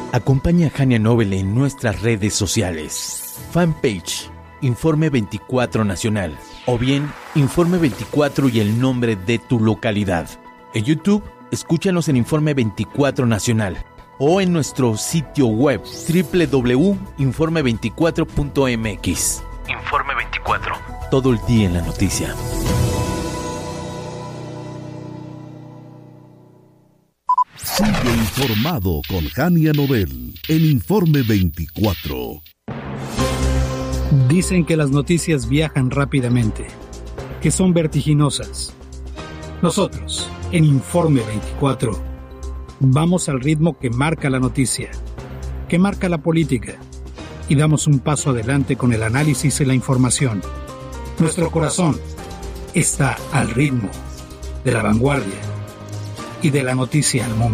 Acompaña a Hania Nobel en nuestras redes sociales. Fanpage, Informe 24 Nacional. O bien, Informe 24 y el nombre de tu localidad. En YouTube, escúchanos en Informe 24 Nacional. O en nuestro sitio web www.informe24.mx. Informe 24. Todo el día en la noticia. Sigue informado con Hania Nobel en Informe 24. Dicen que las noticias viajan rápidamente, que son vertiginosas. Nosotros, en Informe 24, vamos al ritmo que marca la noticia, que marca la política, y damos un paso adelante con el análisis y la información. Nuestro corazón está al ritmo de la vanguardia y de la noticia al momento.